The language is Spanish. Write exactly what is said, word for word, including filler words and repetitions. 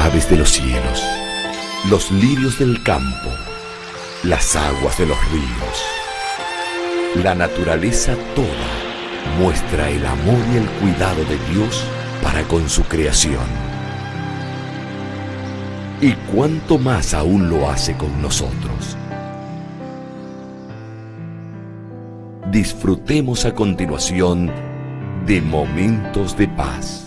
aves de los cielos, los lirios del campo, las aguas de los ríos. La naturaleza toda muestra el amor y el cuidado de Dios para con su creación. Y cuánto más aún lo hace con nosotros. Disfrutemos a continuación de Momentos de Paz.